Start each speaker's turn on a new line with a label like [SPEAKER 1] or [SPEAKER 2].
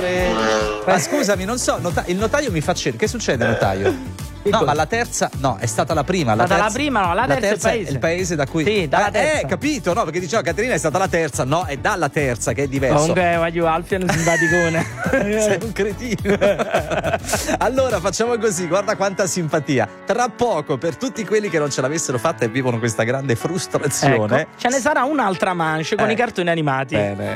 [SPEAKER 1] amore. Ma scusami, non so, il notaio mi fa cenno. Che succede, notaio? No, ma la terza, no, è stata la prima. La terza è il paese da cui.
[SPEAKER 2] Sì, dalla terza.
[SPEAKER 1] Capito, no? Perché diceva Caterina è stata la terza, no, è dalla terza che è diverso.
[SPEAKER 2] Comunque, voglio Alfio è un simpaticone.
[SPEAKER 1] Sei un cretino. Allora facciamo così, guarda quanta simpatia. Tra poco, per tutti quelli che non ce l'avessero fatta e vivono questa grande frustrazione,
[SPEAKER 2] ecco, ce ne sarà un'altra manche con i cartoni animati.
[SPEAKER 1] Bene.